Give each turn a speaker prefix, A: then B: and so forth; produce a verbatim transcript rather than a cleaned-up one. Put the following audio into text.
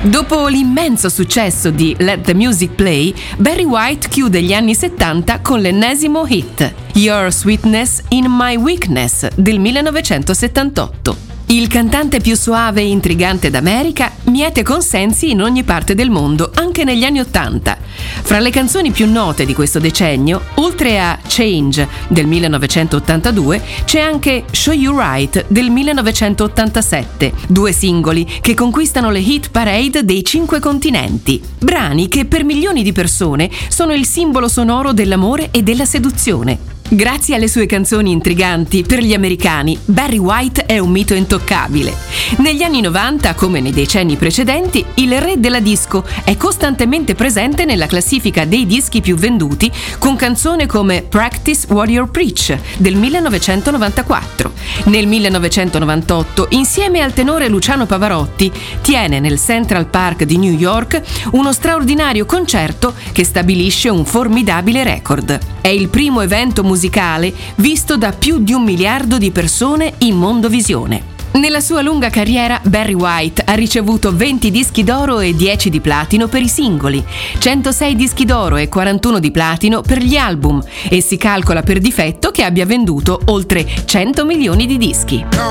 A: Dopo l'immenso successo di Let the Music Play, Barry White chiude gli anni settanta con l'ennesimo hit, Your Sweetness in My Weakness del millenovecentosettantotto. Il cantante più suave e intrigante d'America miete consensi in ogni parte del mondo, anche negli anni Ottanta. Fra le canzoni più note di questo decennio, oltre a Change del millenovecentottantadue, c'è anche Show You Right del millenovecentottantasette, due singoli che conquistano le hit parade dei cinque continenti. Brani che per milioni di persone sono il simbolo sonoro dell'amore e della seduzione. Grazie alle sue canzoni intriganti, per gli americani, Barry White è un mito intoccabile. Negli anni novanta, come nei decenni precedenti, il re della disco è costantemente presente nella classifica dei dischi più venduti con canzoni come Practice What You Preach del millenovecentonovantaquattro. Nel millenovecentonovantotto, insieme al tenore Luciano Pavarotti, tiene nel Central Park di New York uno straordinario concerto che stabilisce un formidabile record. È il primo evento musicale visto da più di un miliardo di persone in mondovisione. Nella sua lunga carriera, Barry White ha ricevuto venti dischi d'oro e dieci di platino per i singoli, centosei dischi d'oro e quarantuno di platino per gli album, e si calcola per difetto che abbia venduto oltre cento milioni di dischi.